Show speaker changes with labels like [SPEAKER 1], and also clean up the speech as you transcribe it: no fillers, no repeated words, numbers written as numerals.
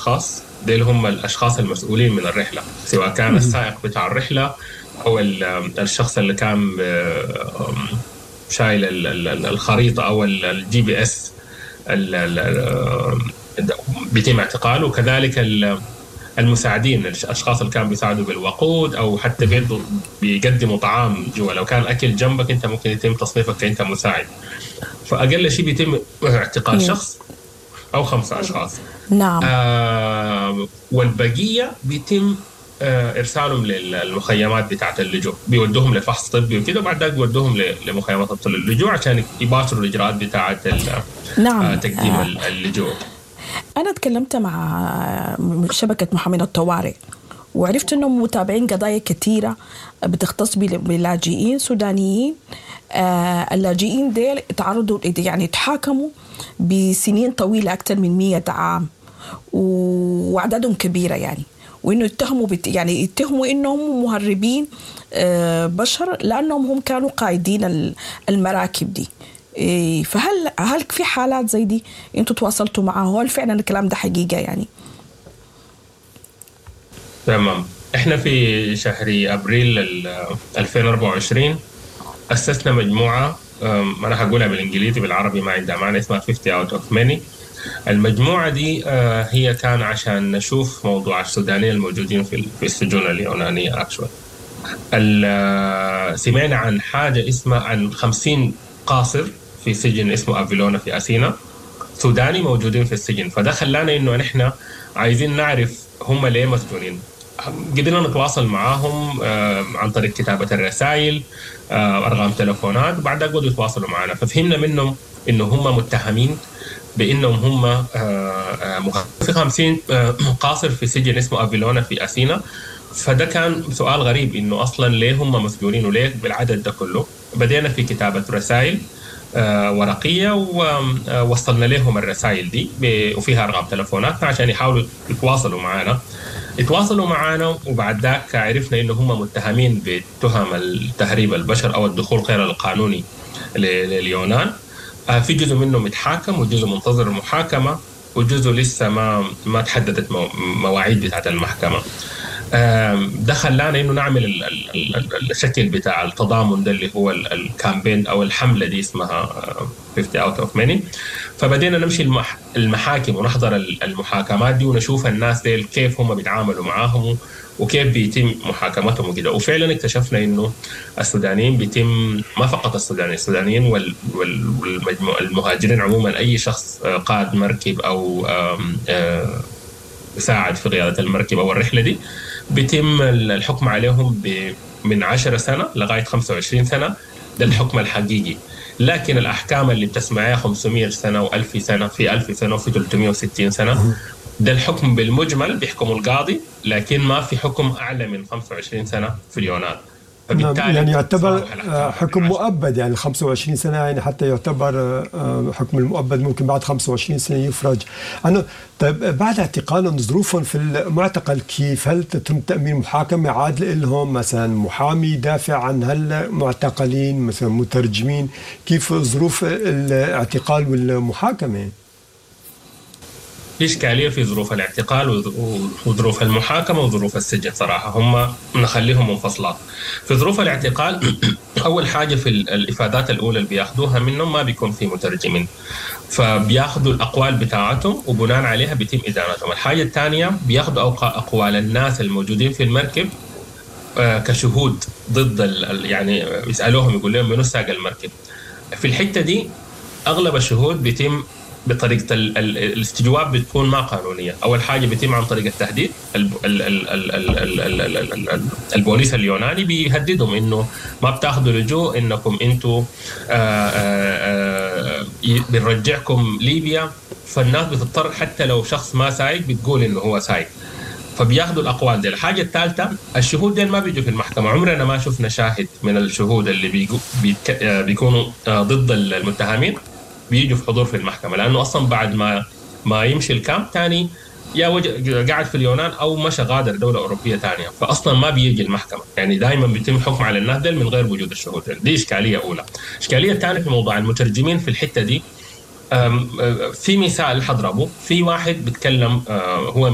[SPEAKER 1] أشخاص، ديل هم الأشخاص المسؤولين من الرحلة، سواء كان السائق بتاع الرحلة أو الشخص اللي كان شايل الخريطة أو الجي بي اس بيتم اعتقاله. وكذلك المساعدين، الأشخاص اللي كانوا بيساعدوا بالوقود أو حتى بيقدموا طعام جوا، لو كان أكل جنبك أنت ممكن يتم تصنيفك كأنت مساعد. فأقل شيء بيتم اعتقال شخص أو 5 أشخاص.
[SPEAKER 2] نعم.
[SPEAKER 1] والبقية بيتم إرسالهم للمخيمات بتاعة اللجوء، بيودوهم لفحص طبي وكده، وبعد ذلك بيودوهم لمخيمات اللجوء عشان يباشروا الإجراءات بتاعة تقديم اللجوء.
[SPEAKER 2] أنا تكلمت مع شبكة محامين الطوارئ وعرفت أنهم متابعين قضايا كثيرة بتختص بلاجئين سودانيين. اللاجئين ديل تعرضوا يعني تحاكموا بسنين طويلة أكثر من 100 عام وأعدادهم كبيرة يعني، وإنه يتهموا إنهم مهربين بشر لأنهم هم كانوا قائدين المراكب دي. فهل في حالات زي دي أنتوا تواصلتوا معها؟ هل فعلا الكلام ده حقيقة يعني؟
[SPEAKER 1] تمام. إحنا في شهر أبريل 2024 أسسنا مجموعة، أنا هقولها بالإنجليزي، بالعربي ما عندها معنى، اسمها 50 out of many. المجموعة دي هي كان عشان نشوف موضوع السودانيين الموجودين في السجون اليونانية. أكشوال سمعنا عن حاجة اسمها عن 50 قاصر في سجن اسمه أفيلونا في أثينا سوداني موجودين في السجن. فده خلانا إنه نحن عايزين نعرف هم ليه مسجونين. قدرنا نتواصل معاهم عن طريق كتابة الرسائل، أرقام تلفونات، وبعد ذلك بدوا يتواصلوا معنا. ففهمنا منهم إنه هم متهمين بأنهم هم في 50 قاصر في سجن اسمه أفيلونا في أثينا. فده كان سؤال غريب، إنه أصلا ليه هم مسجونين وليه بالعدد ده كله. بدينا في كتابة رسائل ورقية ووصلنا لهم الرسائل دي وفيها أرقام تلفونات عشان يحاولوا يتواصلوا معنا. وبعد ذلك عرفنا إنه هم متهمين بتهم التهريب البشر أو الدخول غير القانوني لليونان. في جزء منه متحاكم وجزء منتظر المحاكمة وجزء لسه ما تحددت مواعيد بتاعت المحكمة. ده خلانا إنه نعمل الشكل بتاع التضامن ده اللي هو الكامبين أو الحملة دي اسمها 50 out of many. فبدينا نمشي المحاكم ونحضر المحاكمات دي ونشوف الناس دي كيف هم بيتعاملوا معاهم وكيف بيتم محاكمتهم وكده. وفعلا اكتشفنا إنه السودانيين بيتم، ما فقط السودانيين والمهاجرين عموما، أي شخص قائد مركب أو ساعد في قيادة المركب أو الرحلة دي بيتم الحكم عليهم من 10 سنة لغاية 25 سنة. ده الحكم الحقيقي. لكن الأحكام اللي بتسمعها 500 سنة و1000 سنة، في 1000 سنة وفي 360 سنة، ده الحكم بالمجمل بيحكم القاضي، لكن ما في حكم أعلى من 25 سنة في اليونان.
[SPEAKER 3] يعني يعتبر حكم مؤبد، يعني 25 سنة يعني حتى يعتبر حكم المؤبد ممكن بعد 25 سنة يفرج. طيب بعد اعتقالهم ظروفهم في المعتقل كيف؟ هل تتم تأمين محاكمة عادلة لهم، مثلا محامي يدافع عن هالمعتقلين، مثلا مترجمين؟ كيف ظروف الاعتقال والمحاكمة؟
[SPEAKER 1] في إشكالية في ظروف الاعتقال وظروف المحاكمة وظروف السجن صراحة، هم نخليهم منفصلات. في ظروف الاعتقال أول حاجة في الإفادات الأولى اللي بياخدوها منهم ما بيكون في مترجمين، فبياخدوا الأقوال بتاعتهم وبناء عليها بيتم إدانتهم. الحاجة الثانية بياخدوا أقوال الناس الموجودين في المركب كشهود ضد يعني يسألوهم يقول لهم منو ساق المركب. في الحتة دي أغلب الشهود بيتم بطريقة الاستجواب بتكون ما قانونية. أول حاجة بيتم عن طريق التهديد. البوليس اليوناني بيهددهم إنه ما بتاخذوا لجوء، إنكم أنتوا بنرجعكم ليبيا. فالناس بتضطر حتى لو شخص ما سايق بتقول إنه هو سايق، فبياخذوا الأقوال دي. الحاجة الثالثة الشهود دي ما بيجوا في المحكمة. عمرنا ما شفنا شاهد من الشهود اللي بيكونوا ضد المتهمين بيجوا في حضور في المحكمة، لأنه أصلا بعد ما يمشي الكامب تاني يا قاعد في اليونان أو مشى غادر دولة أوروبية تانية، فأصلا ما بيجي المحكمة. يعني دائما بيتم حكم على الناس دل من غير وجود الشهود. دي إشكالية أولى. إشكالية ثانية في موضوع المترجمين في الحتة دي، في مثال حضربه في واحد بيتكلم هو